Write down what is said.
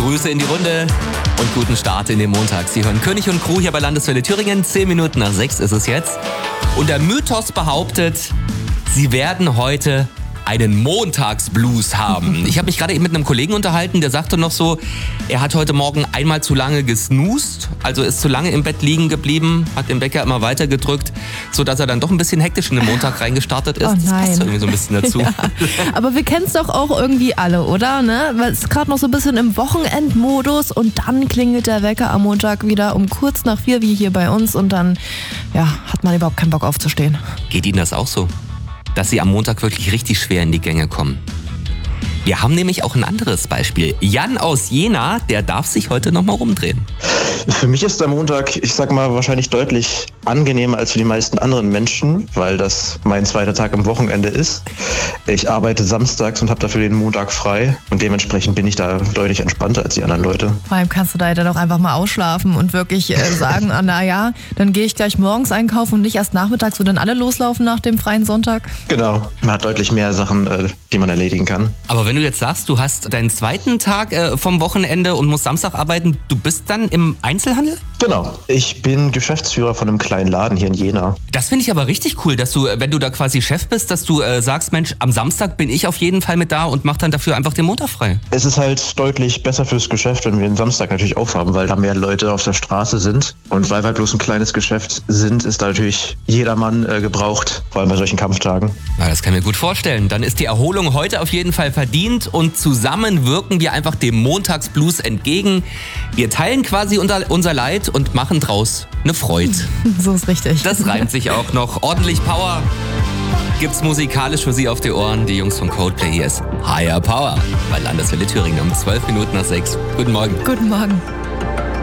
Grüße in die Runde und guten Start in den Montag. Sie hören König und Crew hier bei Landeswelle Thüringen. 10 Minuten nach 6 ist es jetzt. Und der Mythos behauptet, Sie werden heute einen Montagsblues haben. Ich habe mich gerade eben mit einem Kollegen unterhalten, der sagte noch so, er hat heute Morgen einmal zu lange gesnoost, also ist zu lange im Bett liegen geblieben, hat den Wecker immer weiter gedrückt, sodass er dann doch ein bisschen hektisch in den Montag reingestartet ist. Oh nein. Das passt irgendwie so ein bisschen dazu. Ja. Aber wir kennen es doch auch irgendwie alle, oder? Ne? Weil es ist gerade noch so ein bisschen im Wochenendmodus und dann klingelt der Wecker am Montag wieder um kurz nach 4 wie hier bei uns und dann hat man überhaupt keinen Bock aufzustehen. Geht Ihnen das auch so? Dass Sie am Montag wirklich richtig schwer in die Gänge kommen. Wir haben nämlich auch ein anderes Beispiel. Jan aus Jena, der darf sich heute nochmal rumdrehen. Für mich ist der Montag, ich sag mal, wahrscheinlich deutlich angenehmer als für die meisten anderen Menschen, weil das mein zweiter Tag am Wochenende ist. Ich arbeite samstags und habe dafür den Montag frei und dementsprechend bin ich da deutlich entspannter als die anderen Leute. Vor allem kannst du da dann auch einfach mal ausschlafen und wirklich sagen, dann gehe ich gleich morgens einkaufen und nicht erst nachmittags, wo dann alle loslaufen nach dem freien Sonntag. Genau, man hat deutlich mehr Sachen, die man erledigen kann. Aber wenn du jetzt sagst, du hast deinen zweiten Tag vom Wochenende und musst Samstag arbeiten, du bist dann im Einzelhandel? Genau, ich bin Geschäftsführer von einem kleinen Laden hier in Jena. Das finde ich aber richtig cool, dass du, wenn du da quasi Chef bist, dass du sagst, Mensch, am Samstag bin ich auf jeden Fall mit da und mach dann dafür einfach den Montag frei. Es ist halt deutlich besser fürs Geschäft, wenn wir den Samstag natürlich aufhaben, weil da mehr Leute auf der Straße sind. Und weil wir bloß ein kleines Geschäft sind, ist da natürlich jedermann gebraucht, vor allem bei solchen Kampftagen. Ja, das kann ich mir gut vorstellen. Dann ist die Erholung heute auf jeden Fall verdient und zusammen wirken wir einfach dem Montagsblues entgegen. Wir teilen quasi unser Leid und machen draus eine Freude. So ist richtig. Das reimt sich auch noch. Ordentlich Power gibt's musikalisch für Sie auf die Ohren. Die Jungs von Coldplay, hier ist Higher Power bei Landeswelle Thüringen um 12 Minuten nach 6. Guten Morgen. Guten Morgen.